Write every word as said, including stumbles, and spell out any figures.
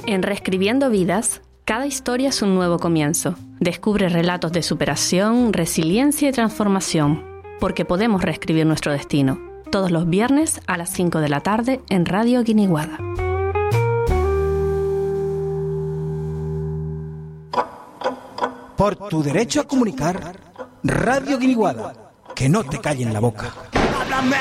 En Reescribiendo Vidas, cada historia es un nuevo comienzo. Descubre relatos de superación, resiliencia y transformación, porque podemos reescribir nuestro destino. Todos los viernes a las cinco de la tarde en Radio Guiniguada. Por tu derecho a comunicar, Radio Guiniguada, que no te callen la boca.